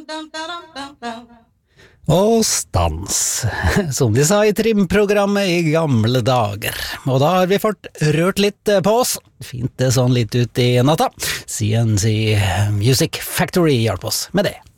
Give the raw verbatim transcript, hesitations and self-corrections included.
Og stans, som de sa i trimprogrammet i gamle dager. Og da har vi fått rørt litt på oss. Fint det sånn litt ut i natta. C N C Music Factory hjalp oss med det.